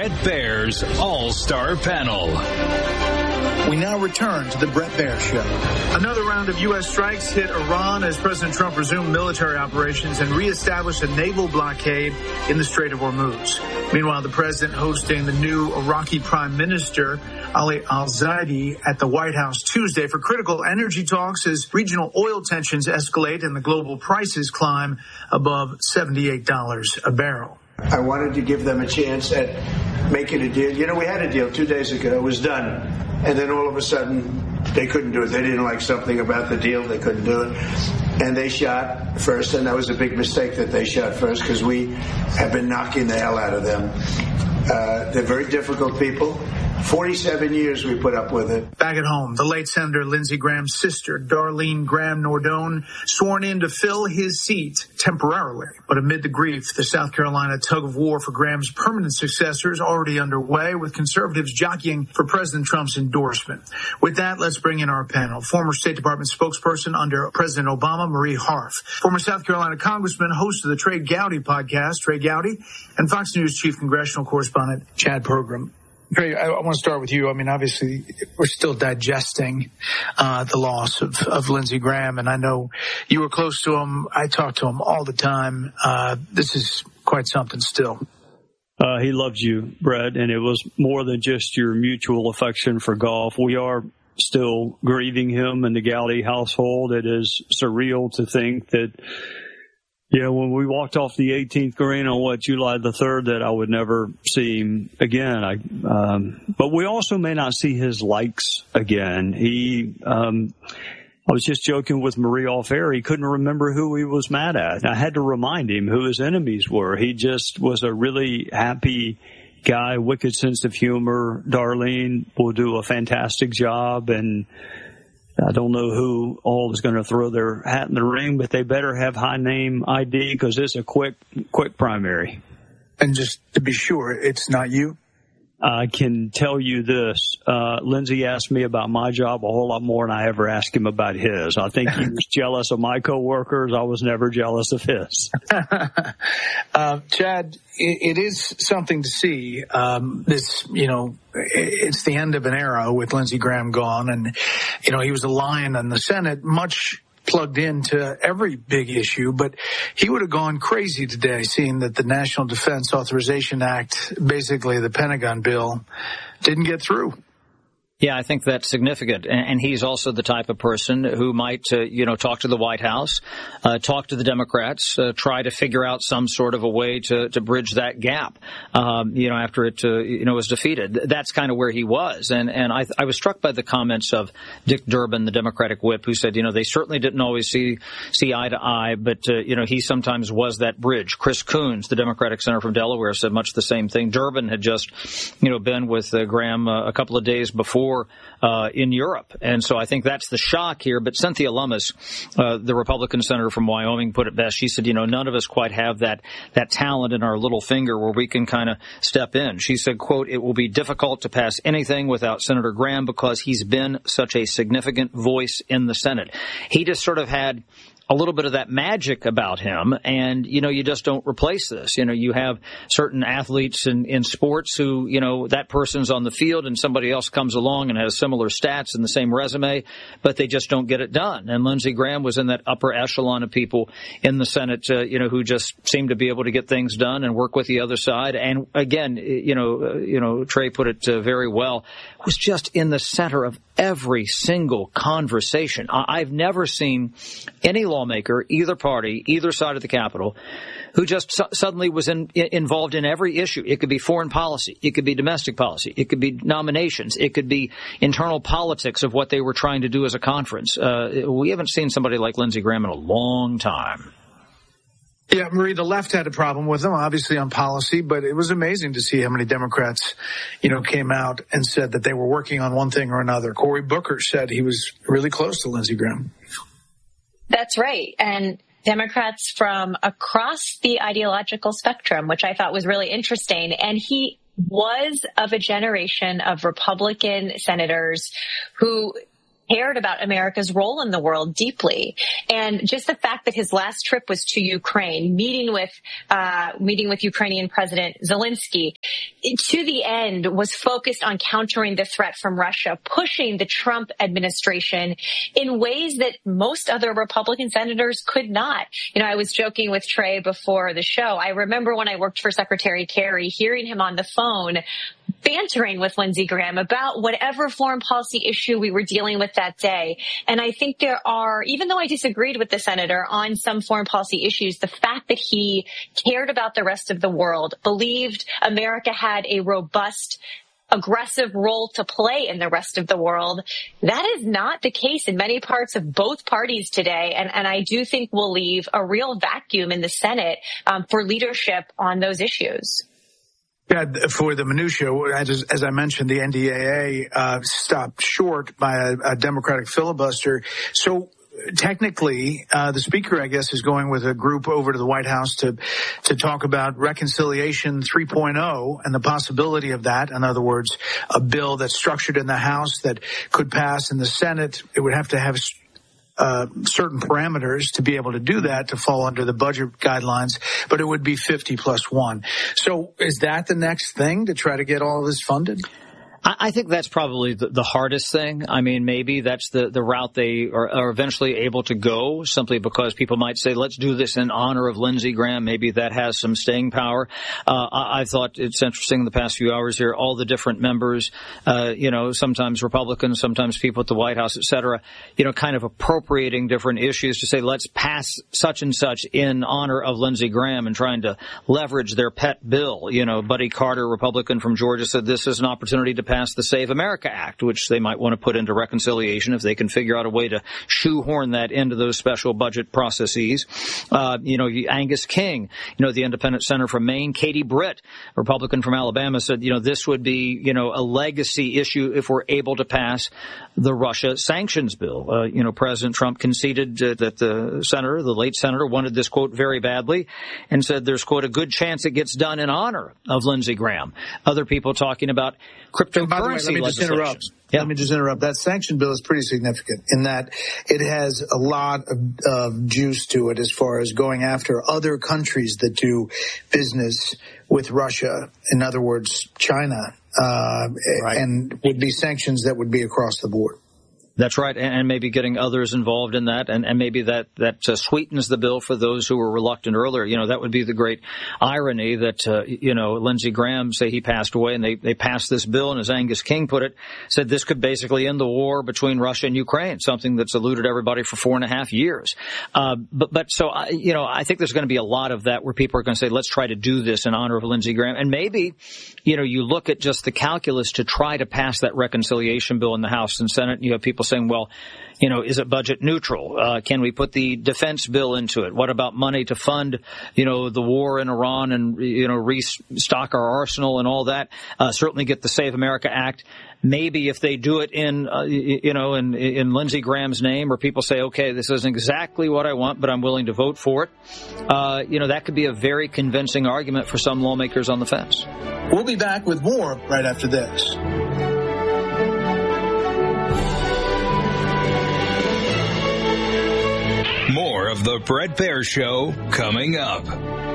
Bret Baier's All-Star Panel. We now return to the Bret Baier Show. Another round of U.S. strikes hit Iran as President Trump resumed military operations and reestablished a naval blockade in the Strait of Hormuz. Meanwhile, the president hosting the new Iraqi Prime Minister, Ali al-Zaidi, at the White House Tuesday for critical energy talks as regional oil tensions escalate and the global prices climb above $78 a barrel. I wanted to give them a chance at making a deal. You know, we had a deal 2 days ago. It was done. And then all of a sudden, they couldn't do it. They didn't like something about the deal. They couldn't do it. And they shot first, and that was a big mistake that they shot first because we have been knocking the hell out of them. They're very difficult people. 47 years we put up with it. Back at home, the late Senator Lindsey Graham's sister, Darlene Graham Nordone, sworn in to fill his seat temporarily. But amid the grief, the South Carolina tug-of-war for Graham's permanent successor is already underway, with conservatives jockeying for President Trump's endorsement. With that, let's bring in our panel. Former State Department spokesperson under President Obama, Marie Harf. Former South Carolina Congressman, host of the Trey Gowdy podcast, Trey Gowdy, and Fox News Chief Congressional Correspondent, Chad Pergram. Trey, I want to start with you. I mean, obviously, we're still digesting the loss of Lindsey Graham, and I know you were close to him. I talk to him all the time. This is quite something still. He loves you, Bret, and it was more than just your mutual affection for golf. We are still grieving him in the Gowdy household. It is surreal to think that, you know, when we walked off the 18th green on July the 3rd, that I would never see him again. But we also may not see his likes again. I was just joking with Marie off air. He couldn't remember who he was mad at. I had to remind him who his enemies were. He just was a really happy guy, wicked sense of humor. Darlene will do a fantastic job, and I don't know who all is going to throw their hat in the ring, but they better have high name ID because it's a quick primary. And just to be sure, it's not you? I can tell you this. Lindsey asked me about my job a whole lot more than I ever asked him about his. I think he was jealous of my coworkers. I was never jealous of his. Chad, it is something to see. It's the end of an era with Lindsey Graham gone. And, you know, he was a lion in the Senate, much plugged into every big issue, but he would have gone crazy today seeing that the National Defense Authorization Act, basically the Pentagon bill, didn't get through. Yeah, I think that's significant. And he's also the type of person who might, talk to the White House, talk to the Democrats, try to figure out some sort of a way to bridge that gap, after it, was defeated. That's kind of where he was. And I was struck by the comments of Dick Durbin, the Democratic whip, who said, they certainly didn't always see eye to eye, but, he sometimes was that bridge. Chris Coons, the Democratic senator from Delaware, said much the same thing. Durbin had just, been with Graham a couple of days before in Europe. And so I think that's the shock here. But Cynthia Lummis, the Republican senator from Wyoming, put it best. She said, none of us quite have that talent in our little finger where we can kind of step in. She said, quote, "It will be difficult to pass anything without Senator Graham because he's been such a significant voice in the Senate." He just sort of had a little bit of that magic about him, and, you just don't replace this. You have certain athletes in sports who, that person's on the field and somebody else comes along and has similar stats and the same resume, but they just don't get it done. And Lindsey Graham was in that upper echelon of people in the Senate, who just seemed to be able to get things done and work with the other side. And again, Trey put it very well, was just in the center of every single conversation. I've never seen any lawmaker, either party, either side of the Capitol, who just suddenly was involved in every issue. It could be foreign policy. It could be domestic policy. It could be nominations. It could be internal politics of what they were trying to do as a conference. We haven't seen somebody like Lindsey Graham in a long time. Yeah, Marie, the left had a problem with him, obviously on policy, but it was amazing to see how many Democrats, came out and said that they were working on one thing or another. Cory Booker said he was really close to Lindsey Graham. That's right. And Democrats from across the ideological spectrum, which I thought was really interesting. And he was of a generation of Republican senators who cared about America's role in the world deeply. And just the fact that his last trip was to Ukraine, meeting with Ukrainian President Zelensky, to the end was focused on countering the threat from Russia, pushing the Trump administration in ways that most other Republican senators could not. I was joking with Trey before the show. I remember when I worked for Secretary Kerry, hearing him on the phone bantering with Lindsey Graham about whatever foreign policy issue we were dealing with that day. And I think there are, even though I disagreed with the senator on some foreign policy issues, the fact that he cared about the rest of the world, believed America had a robust, aggressive role to play in the rest of the world, that is not the case in many parts of both parties today. And I do think will leave a real vacuum in the Senate for leadership on those issues. Yeah, for the minutia, as I mentioned, the NDAA stopped short by a Democratic filibuster. So technically, the Speaker, I guess, is going with a group over to the White House to talk about Reconciliation 3.0 and the possibility of that. In other words, a bill that's structured in the House that could pass in the Senate. It would have to have certain parameters to be able to do that, to fall under the budget guidelines, but it would be 50+1. So is that the next thing, to try to get all of this funded? I think that's probably the hardest thing. I mean, maybe that's the route they are eventually able to go, simply because people might say, let's do this in honor of Lindsey Graham. Maybe that has some staying power. I thought it's interesting in the past few hours here, all the different members, sometimes Republicans, sometimes people at the White House, et cetera, kind of appropriating different issues to say, let's pass such and such in honor of Lindsey Graham, and trying to leverage their pet bill. Buddy Carter, Republican from Georgia, said this is an opportunity to pass the Save America Act, which they might want to put into reconciliation if they can figure out a way to shoehorn that into those special budget processes. Angus King, the independent senator from Maine, Katie Britt, Republican from Alabama, said, this would be, a legacy issue if we're able to pass the Russia sanctions bill. President Trump conceded that the late senator, wanted this, quote, very badly, and said there's, quote, a good chance it gets done in honor of Lindsey Graham. Other people talking about cryptocurrency. By the way, let me just interrupt. Yeah. Let me just interrupt. That sanction bill is pretty significant in that it has a lot of juice to it as far as going after other countries that do business with Russia. In other words, China, right. And would be sanctions that would be across the board. That's right, and maybe getting others involved in that, and maybe that sweetens the bill for those who were reluctant earlier. That would be the great irony that, Lindsey Graham, say he passed away, and they passed this bill, and as Angus King put it, said this could basically end the war between Russia and Ukraine, something that's eluded everybody for 4.5 years. So I think there's going to be a lot of that where people are going to say, let's try to do this in honor of Lindsey Graham. And maybe, you look at just the calculus to try to pass that reconciliation bill in the House and Senate, and you have people saying, well, is it budget neutral? Can we put the defense bill into it? What about money to fund, the war in Iran and, restock our arsenal and all that? Certainly get the Save America Act. Maybe if they do it in Lindsey Graham's name, or people say, okay, this isn't exactly what I want, but I'm willing to vote for it. That could be a very convincing argument for some lawmakers on the fence. We'll be back with more right after this. More of the Bret Baier Show coming up.